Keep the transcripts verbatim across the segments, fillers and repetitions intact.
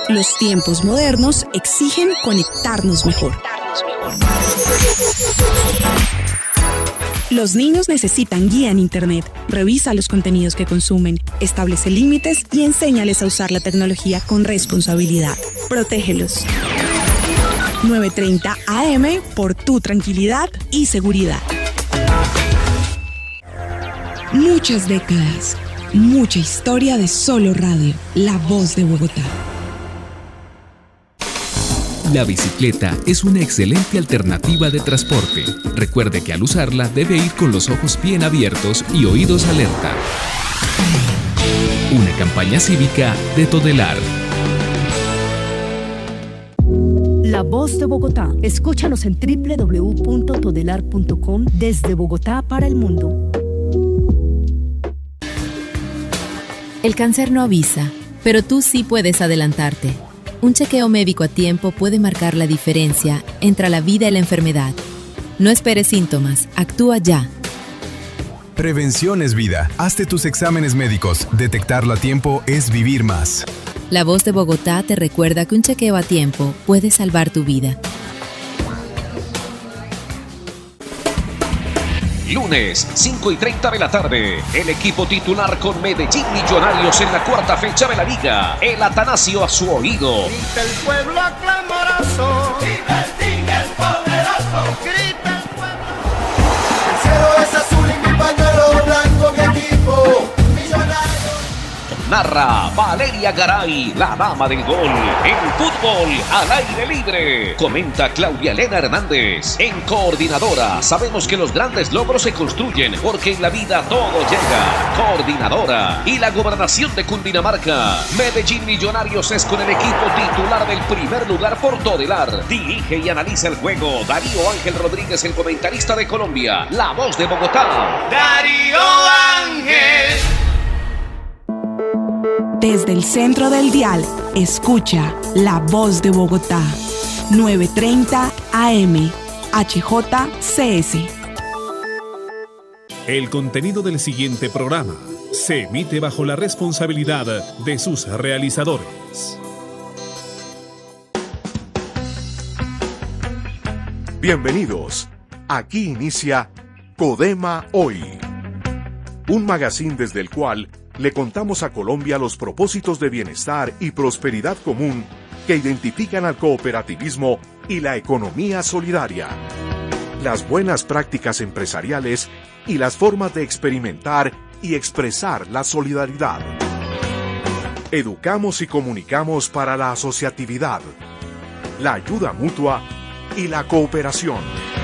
Los tiempos modernos exigen conectarnos mejor. Los niños necesitan guía en Internet. Revisa los contenidos que consumen, establece límites y enséñales a usar la tecnología con responsabilidad. Protégelos. nueve treinta A M por tu tranquilidad y seguridad. Muchas décadas, mucha historia de Solo Radio, la voz de Bogotá. La bicicleta es una excelente alternativa de transporte. Recuerde que al usarla debe ir con los ojos bien abiertos y oídos alerta. Una campaña cívica de Todelar. La voz de Bogotá. Escúchanos en doble u doble u doble u punto todelar punto com desde Bogotá para el mundo. El cáncer no avisa, pero tú sí puedes adelantarte. Un chequeo médico a tiempo puede marcar la diferencia entre la vida y la enfermedad. No esperes síntomas, actúa ya. Prevención es vida. Hazte tus exámenes médicos. Detectarlo a tiempo es vivir más. La voz de Bogotá te recuerda que un chequeo a tiempo puede salvar tu vida. Lunes, cinco y treinta de la tarde, el equipo titular con Medellín Millonarios en la cuarta fecha de la Liga. El Atanasio a su oído. Grita el pueblo aclamoroso. Grita el tigre poderoso. Grita el pueblo. El cielo es azul y mi pañuelo blanco, mi equipo millonario. Narra Valeria Garay, la dama del gol. En fútbol al aire libre. Comenta Claudia Elena Hernández. En Coordinadora, sabemos que los grandes logros se construyen porque en la vida todo llega. Coordinadora. Y la gobernación de Cundinamarca. Medellín Millonarios es con el equipo titular del primer lugar por Todelar. Dirige y analiza el juego Darío Ángel Rodríguez, el comentarista de Colombia. La voz de Bogotá. Darío Ángel. Desde el centro del dial, escucha La Voz de Bogotá, nueve treinta A M, H J C S. El contenido del siguiente programa se emite bajo la responsabilidad de sus realizadores. Bienvenidos. Aquí inicia Codema Hoy, un magazine desde el cual le contamos a Colombia los propósitos de bienestar y prosperidad común que identifican al cooperativismo y la economía solidaria, las buenas prácticas empresariales y las formas de experimentar y expresar la solidaridad. Educamos y comunicamos para la asociatividad, la ayuda mutua y la cooperación.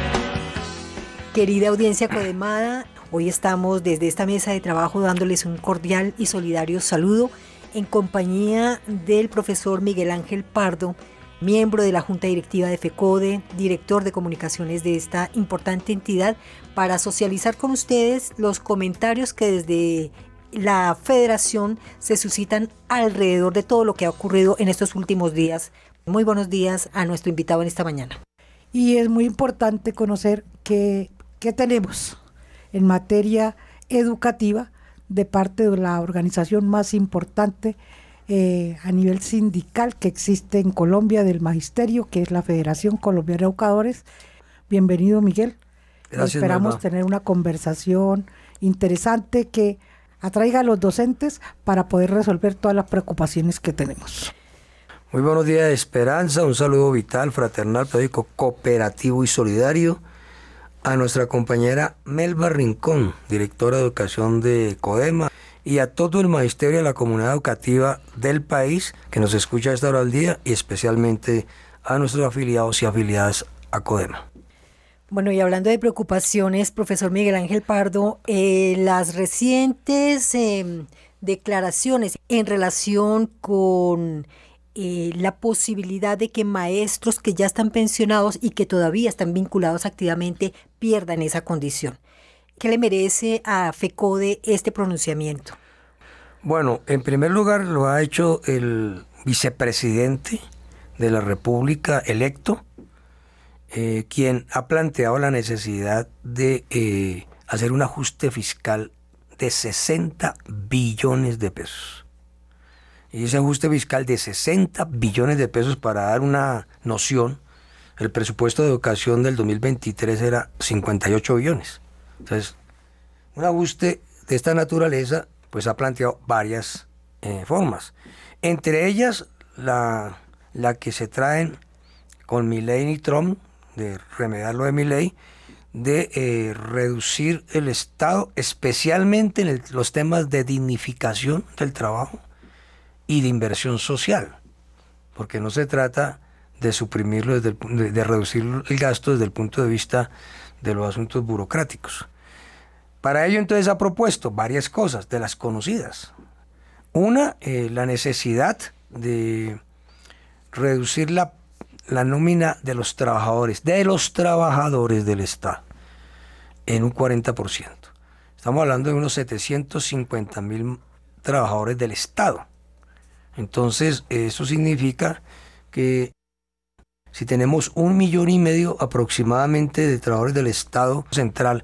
Querida audiencia codemada, hoy estamos desde esta mesa de trabajo dándoles un cordial y solidario saludo en compañía del profesor Miguel Ángel Pardo, miembro de la Junta Directiva de FECODE, director de comunicaciones de esta importante entidad, para socializar con ustedes los comentarios que desde la federación se suscitan alrededor de todo lo que ha ocurrido en estos últimos días. Muy buenos días a nuestro invitado en esta mañana. Y es muy importante conocer qué, qué tenemos en materia educativa de parte de la organización más importante eh, a nivel sindical que existe en Colombia del Magisterio, que es la Federación Colombiana de Educadores. Bienvenido, Miguel. Gracias. Esperamos Norma. tener una conversación interesante que atraiga a los docentes para poder resolver todas las preocupaciones que tenemos. Muy buenos días, Esperanza. Un saludo vital, fraternal, periódico cooperativo y solidario. A nuestra compañera Melba Rincón, directora de Educación de Codema, y a todo el magisterio de la comunidad educativa del país que nos escucha a esta hora del día, y especialmente a nuestros afiliados y afiliadas a Codema. Bueno, y hablando de preocupaciones, profesor Miguel Ángel Pardo, eh, las recientes eh, declaraciones en relación con Eh, la posibilidad de que maestros que ya están pensionados y que todavía están vinculados activamente pierdan esa condición. ¿Qué le merece a FECODE este pronunciamiento? Bueno, en primer lugar lo ha hecho el vicepresidente de la República electo, eh, quien ha planteado la necesidad de eh, hacer un ajuste fiscal de sesenta billones de pesos. Y ese ajuste fiscal de sesenta billones de pesos, para dar una noción, el presupuesto de educación del dos mil veintitrés era cincuenta y ocho billones. Entonces, un ajuste de esta naturaleza pues ha planteado varias eh, formas. Entre ellas, la, la que se traen con Milei y Trump, de remediar lo de Milei, de eh, reducir el Estado, especialmente en el, los temas de dignificación del trabajo y de inversión social, porque no se trata de suprimirlo, desde el, de, de reducir el gasto desde el punto de vista de los asuntos burocráticos. Para ello, entonces, ha propuesto varias cosas, de las conocidas. Una, eh, la necesidad de reducir la, la nómina de los trabajadores, de los trabajadores del Estado, en un cuarenta por ciento. Estamos hablando de unos setecientos cincuenta mil trabajadores del Estado. Entonces, eso significa que si tenemos un millón y medio aproximadamente de trabajadores del Estado central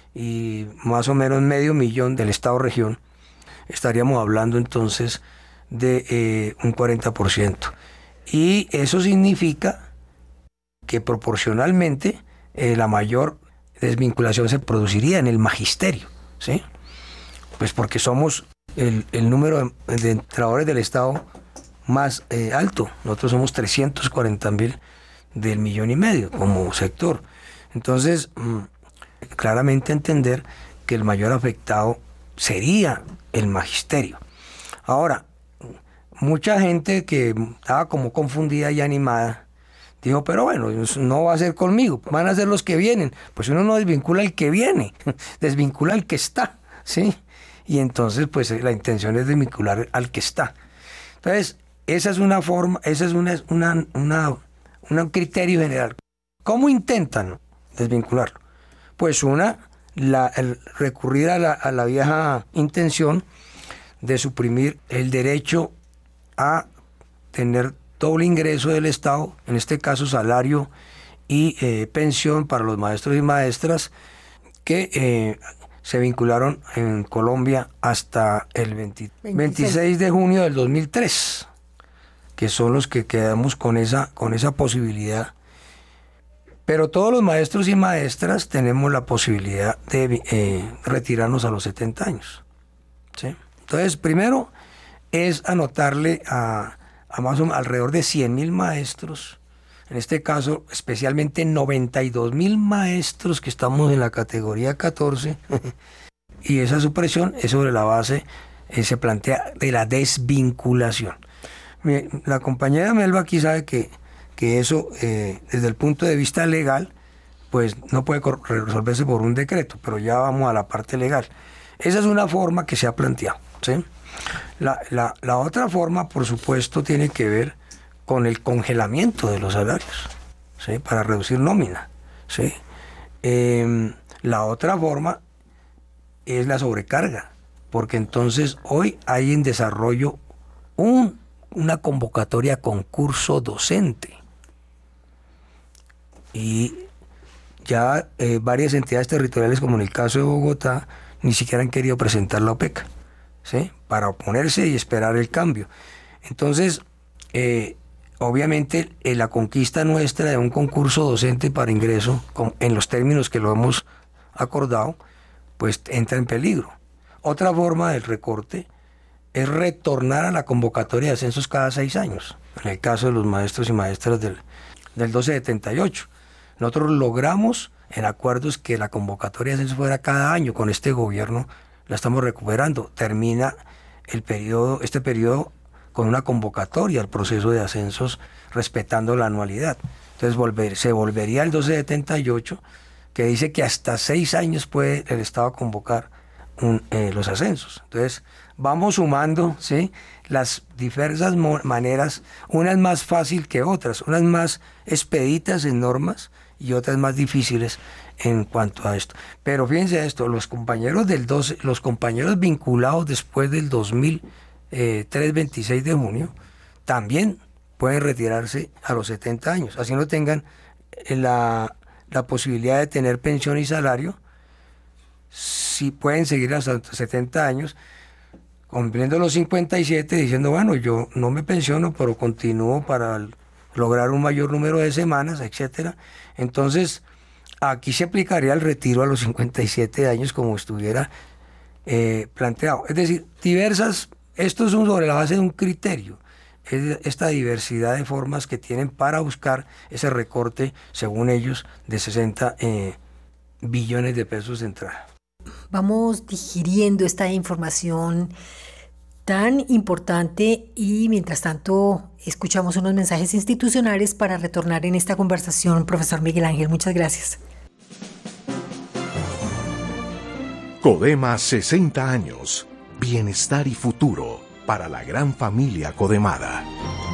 y más o menos medio millón del Estado-región, estaríamos hablando entonces de eh, un cuarenta por ciento. Y eso significa que proporcionalmente eh, la mayor desvinculación se produciría en el magisterio, ¿sí? Pues porque somos el, el número de, de trabajadores del Estado más eh, alto. Nosotros somos trescientos cuarenta mil del millón y medio como sector. Entonces, mmm, claramente entender que el mayor afectado sería el magisterio. Ahora, mucha gente que estaba como confundida y animada dijo, pero bueno, no va a ser conmigo, van a ser los que vienen. Pues uno no desvincula al que viene, desvincula al que está, ¿sí? Y entonces, pues la intención es desvincular al que está. Entonces, esa es una forma, esa es una, una, una, un criterio general. ¿Cómo intentan desvincularlo? Pues una, la, el recurrir a la, a la vieja intención de suprimir el derecho a tener doble ingreso del Estado, en este caso salario y eh, pensión para los maestros y maestras que eh, se vincularon en Colombia hasta el veinte, veintiséis de junio del dos mil tres, que son los que quedamos con esa, con esa posibilidad. Pero todos los maestros y maestras tenemos la posibilidad de eh, retirarnos a los setenta años, ¿sí? Entonces, primero es anotarle a, a más o menos alrededor de cien mil maestros, en este caso especialmente noventa y dos mil maestros que estamos en la categoría catorce, y esa supresión es sobre la base, eh, se plantea, de la desvinculación. La compañera Melba aquí sabe que, que eso, eh, desde el punto de vista legal, pues no puede resolverse por un decreto, pero ya vamos a la parte legal. Esa es una forma que se ha planteado, ¿sí? La, la, la otra forma, por supuesto, tiene que ver con el congelamiento de los salarios, ¿sí? Para reducir nómina, ¿sí? Eh, la otra forma es la sobrecarga, porque entonces hoy hay en desarrollo un, una convocatoria a concurso docente. Y ya eh, varias entidades territoriales, como en el caso de Bogotá, ni siquiera han querido presentar la OPECA, ¿sí? Para oponerse y esperar el cambio. Entonces, eh, obviamente, eh, la conquista nuestra de un concurso docente para ingreso, con, en los términos que lo hemos acordado, pues entra en peligro. Otra forma del recorte es retornar a la convocatoria de ascensos cada seis años, en el caso de los maestros y maestras del, del doce setenta y ocho. Nosotros logramos en acuerdos que la convocatoria de ascensos fuera cada año. Con este gobierno la estamos recuperando. Termina el periodo, este periodo con una convocatoria al proceso de ascensos respetando la anualidad. Entonces volver, se volvería el doce setenta y ocho, que dice que hasta seis años puede el Estado convocar un, eh, los ascensos. Entonces vamos sumando, ¿sí?, las diversas maneras, unas más fácil que otras, unas más expeditas en normas y otras más difíciles en cuanto a esto. Pero fíjense esto, los compañeros del doce, los compañeros vinculados después del dos mil tres, veintiséis de junio, también pueden retirarse a los setenta años, así no tengan la, la posibilidad de tener pensión y salario. Si pueden seguir hasta setenta años, cumpliendo los cincuenta y siete, diciendo, bueno, yo no me pensiono, pero continúo para lograr un mayor número de semanas, etcétera. Entonces, aquí se aplicaría el retiro a los cincuenta y siete años como estuviera eh, planteado. Es decir, diversas, esto es un, sobre la base de un criterio, es esta diversidad de formas que tienen para buscar ese recorte, según ellos, de sesenta eh, billones de pesos de entrada. Vamos digiriendo esta información tan importante y mientras tanto escuchamos unos mensajes institucionales para retornar en esta conversación. Profesor Miguel Ángel, muchas gracias. Codema sesenta años. Bienestar y futuro para la gran familia codemada.